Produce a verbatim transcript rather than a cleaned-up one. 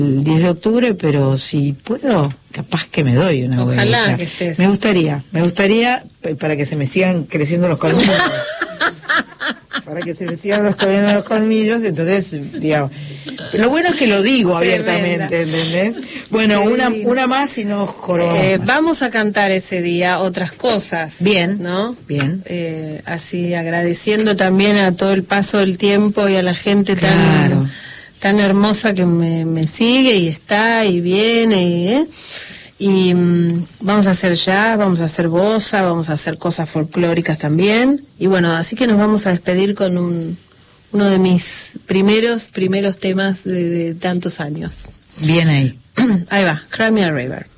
el diez de octubre, pero si puedo, capaz que me doy una vuelta. Ojalá que estés. Me gustaría, me gustaría, para que se me sigan creciendo los colmillos. Para que se me sigan los colmillos, los colmillos, entonces, digamos. Lo bueno es que lo digo abiertamente, ¿entendés? Bueno, una una más y no jorobamos eh, más. Vamos a cantar ese día otras cosas. Bien, ¿no? Bien. Eh, así agradeciendo también a todo el paso del tiempo y a la gente tan... Claro. tan hermosa que me, me sigue y está y viene y, ¿eh? y mm, vamos a hacer jazz, vamos a hacer bossa, vamos a hacer cosas folclóricas también, y bueno, así que nos vamos a despedir con un uno de mis primeros primeros temas de, de tantos años. Bien ahí. Ahí va, Cry Me a River.